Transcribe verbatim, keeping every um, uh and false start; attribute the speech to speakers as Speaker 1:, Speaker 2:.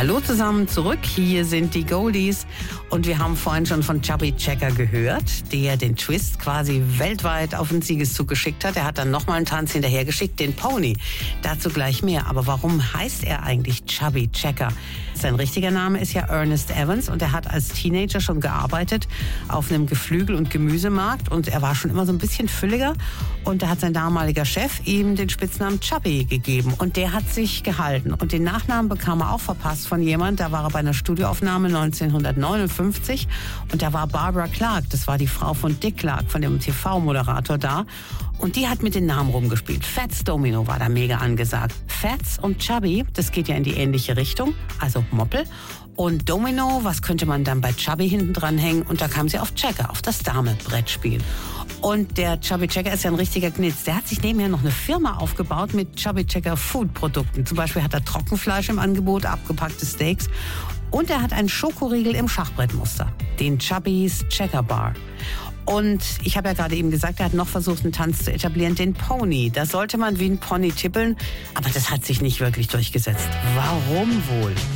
Speaker 1: Hallo zusammen zurück, hier sind die Goldies und wir haben vorhin schon von Chubby Checker gehört, der den Twist quasi weltweit auf den Siegeszug geschickt hat. Er hat dann nochmal einen Tanz hinterhergeschickt, den Pony. Dazu gleich mehr. Aber warum heißt er eigentlich Chubby Checker? Sein richtiger Name ist ja Ernest Evans und er hat als Teenager schon gearbeitet auf einem Geflügel- und Gemüsemarkt und er war schon immer so ein bisschen fülliger und da hat sein damaliger Chef ihm den Spitznamen Chubby gegeben und der hat sich gehalten und den Nachnamen bekam er auch verpasst von jemand, da war er bei einer Studioaufnahme neunzehnhundertneunundfünfzig und da war Barbara Clark, das war die Frau von Dick Clark, von dem T V-Moderator da und die hat mit den Namen rumgespielt. Fats Domino war da mega angesagt. Fats und Chubby, das geht ja in die ähnliche Richtung, also Moppel. Und Domino, was könnte man dann bei Chubby hinten dran hängen? Und da kam sie auf Checker, auf das Dame-Brettspiel. Und der Chubby Checker ist ja ein richtiger Knitz. Der hat sich nebenher noch eine Firma aufgebaut mit Chubby Checker Food-Produkten. Zum Beispiel hat er Trockenfleisch im Angebot, abgepackte Steaks. Und er hat einen Schokoriegel im Schachbrettmuster, den Chubby's Checker Bar. Und ich habe ja gerade eben gesagt, er hat noch versucht, einen Tanz zu etablieren, den Pony. Da sollte man wie ein Pony tippeln, aber das hat sich nicht wirklich durchgesetzt. Warum wohl?